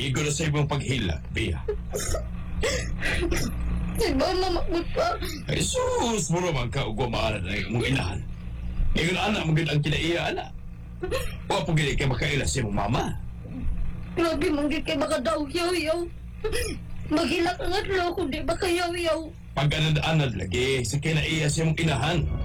Igo na sa ibang paghila, Bea. Diba mamakot pa? Ay, sus mo naman ka ug maalan na mong inahan. Ingon anak mo ang kinaiya, anak. Wa po gini kay makaila si mong mama. Grabe manggit kay baka daw yaw-yaw. Maghilak ang adlaw kung di ba kayaw-yaw. Pag anad-anad lagi, sa kinaiya si mong inahan.